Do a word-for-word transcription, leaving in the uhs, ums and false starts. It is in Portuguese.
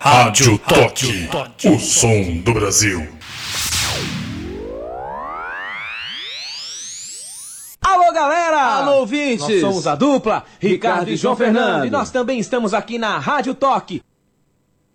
Rádio Toque, o som do Brasil. Alô, galera! Alô, ouvintes! Nós somos a dupla Ricardo e João Fernando. E nós também estamos aqui na Rádio Toque.